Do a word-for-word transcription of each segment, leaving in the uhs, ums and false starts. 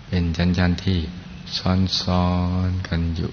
เป็นชั้นๆที่ซ้อนๆกันอยู่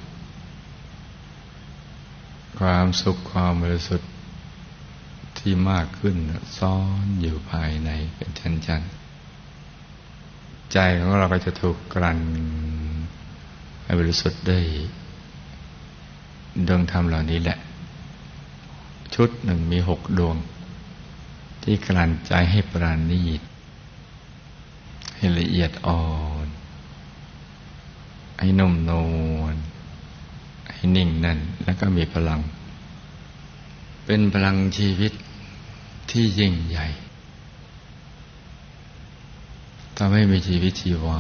ความสุขความบริสุทธิ์ที่มากขึ้นซ้อนอยู่ภายในเป็นชั้นๆใจของเราก็จะถูกกลั่นให้บริสุทธิ์ด้วยดวงธรรมเหล่านี้แหละชุดหนึ่งมีหกดวงที่กลั่นใจให้ปราณีตให้ละเอียดอ่อนให้นุ่มนวลให้นิ่งแน่นแล้วก็มีพลังเป็นพลังชีวิตที่ยิ่งใหญ่ทำให้มีชีวิตชีวา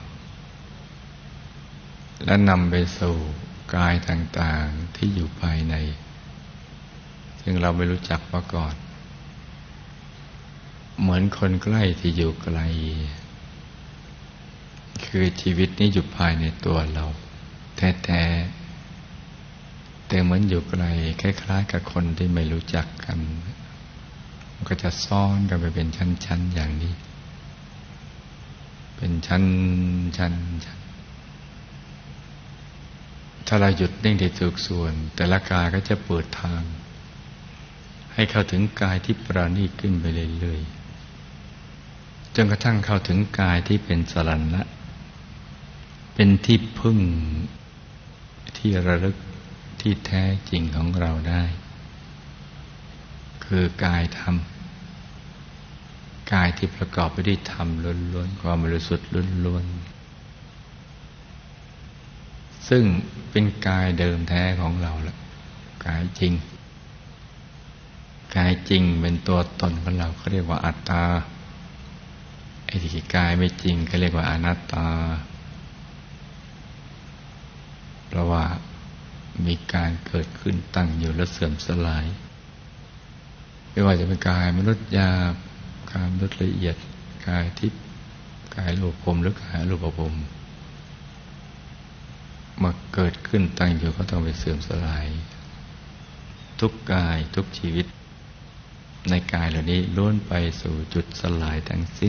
และนำไปสู่กายต่างๆที่อยู่ภายในซึ่งเราไม่รู้จักมาก่อนเหมือนคนใกล้ที่อยู่ไกลคือชีวิตนี้อยู่ภายในตัวเราแท้ๆแต่เหมือนอยู่ไกลคล้ายๆกับคนที่ไม่รู้จักกันมันก็จะซ่อนกันไปเป็นชั้นๆอย่างนี้เป็นชั้นชั้นชั้นถ้าเราหยุดนิ่งที่ถูกส่วนแต่ละกายก็จะเปิดทางให้เข้าถึงกายที่ปราณีตขึ้นไปเรื่อยๆจนกระทั่งเข้าถึงกายที่เป็นสรณะเป็นที่พึ่งที่ระลึกที่แท้จริงของเราได้คือกายธรรมกายที่ประกอบไปด้วยธรรมล้วนๆความบริสุทธิ์ล้วนๆซึ่งเป็นกายเดิมแท้ของเราแหละกายจริงกายจริงเป็นตัวตนของเราเขาเรียกว่าอัตตาไอ้ที่กายไม่จริงเขาเรียกว่าอนัตตาเพราะว่ามีการเกิดขึ้นตั้งอยู่และเสื่อมสลายไม่ว่าจะเป็นกายมนุษย์หยาบกายมนุษย์ละเอียดกายทิพย์กายรูปภพหรือกายอรูปภพมาเกิดขึ้นตั้งอยู่ก็ต้องไปเสื่อมสลายทุกกายทุกชีวิตในกายเหล่านี้ล้วนไปสู่จุดสลายทั้งสิ้น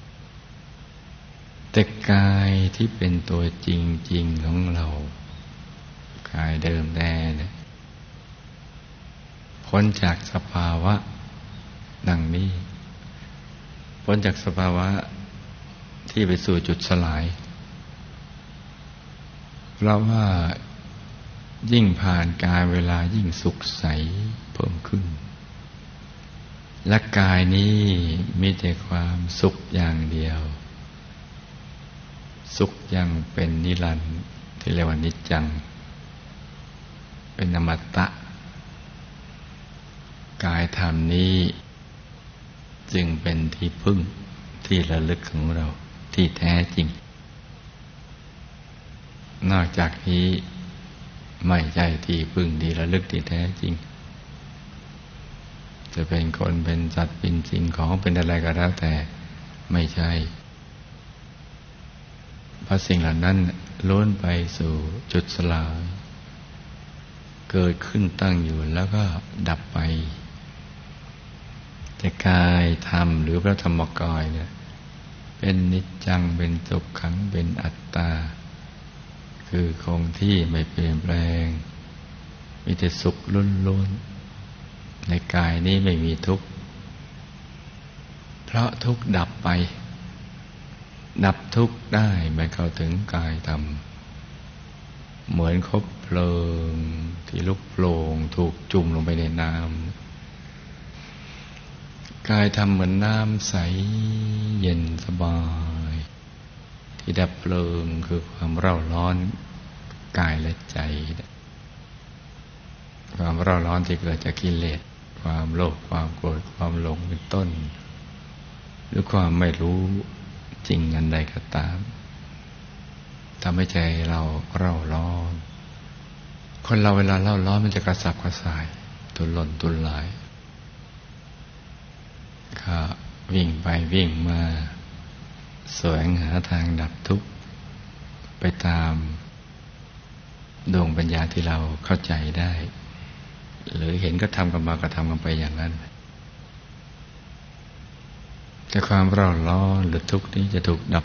แต่กายที่เป็นตัวจริงๆของเรากายเดิมแท้เนี่ยพ้นจากสภาวะดังนี้พ้นจากสภาวะที่ไปสู่จุดสลายเพราะว่ายิ่งผ่านกายเวลายิ่งสุขใสเพิ่มขึ้นและกายนี้มีแต่ความสุขอย่างเดียวสุขอย่างเป็นนิรันดร์ที่เรียกว่านิจจังเป็นอมตะกายธรรมนี้จึงเป็นที่พึ่งที่ระลึกของเราที่แท้จริงนอกจากนี้ไม่ใช่ที่พึ่งที่ระลึกที่แท้จริงจะเป็นคนเป็นสัตว์เป็นสิ่งของเป็นอะไรก็แล้วแต่ไม่ใช่เพราะสิ่งเหล่านั้นล้วนไปสู่จุดสลายเกิดขึ้นตั้งอยู่แล้วก็ดับไปแต่กายธรรมหรือพระธรรมกายเนี่ยเป็นนิจจังเป็นสุขขังเป็นอัตตาคือคงที่ไม่เปลี่ยนแปลงมีแต่สุขล้วนๆในกายนี้ไม่มีทุกข์เพราะทุกข์ดับไปดับทุกข์ได้ไม่เข้าถึงกายธรรมเหมือนคบเพลิงที่ลุกโผล่ถูกจุ่มลงไปในน้ำกายธรรมเหมือนน้ำใสเย็นสบายที่ดับเพลิงคือความเร่าร้อนกายและใจความเร่าร้อนที่เกิดจากกิเลสความโลภความโกรธความหลงเป็นต้นหรือความไม่รู้จริงอันใดก็ตามทำให้ใจเราเร่าร้อนคนเราเวลาเร่าร้อนมันจะกระสับกระส่ายตุนหล่นตุนหลายก็วิ่งไปวิ่งมาแสวงหาทางดับทุกข์ไปตามดวงปัญญาที่เราเข้าใจได้หรือเห็นก็ทำกันมาก็ทำกันไปอย่างนั้นแต่ความเร่าร้อนหรือทุกข์นี้จะถูกดับ